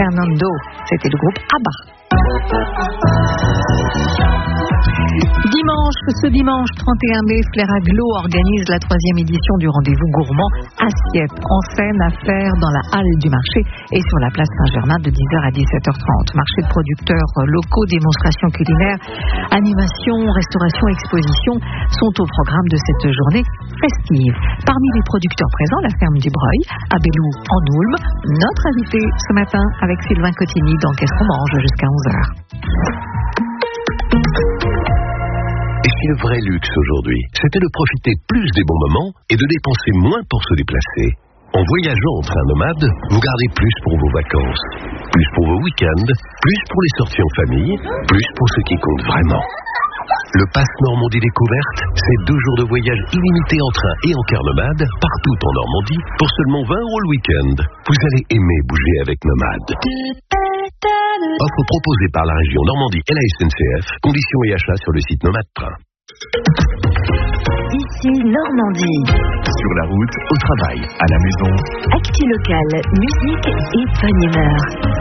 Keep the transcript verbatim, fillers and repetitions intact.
Fernando. C'était le groupe ABBA. Dimanche, ce dimanche trente et un mai, Flair Aglo organise la troisième édition du rendez-vous gourmand Assiette, en scène à faire dans la halle du marché et sur la place Saint-Germain de dix heures à dix-sept heures trente. Marché de producteurs locaux, démonstrations culinaires, animation, restauration, exposition sont au programme de cette journée festive. Parmi les producteurs présents, la ferme du Breuil, à Belloux en Oulme. Notre invité ce matin avec Sylvain Cotigny dans Qu'est-ce qu'on mange jusqu'à onze heures. Et si le vrai luxe aujourd'hui, c'était de profiter plus des bons moments et de dépenser moins pour se déplacer? En voyageant en train nomade, vous gardez plus pour vos vacances, plus pour vos week-ends, plus pour les sorties en famille, plus pour ce qui compte vraiment. Le Pass Normandie Découverte, c'est deux jours de voyage illimité en train et en car nomade, partout en Normandie, pour seulement vingt euros le week-end. Vous allez aimer bouger avec Nomade. Offre proposée par la région Normandie et la S N C F. Conditions et achats sur le site Nomade Train. Ici Normandie. Sur la route, au travail, à la maison. Actu locale, musique et bonne humeur.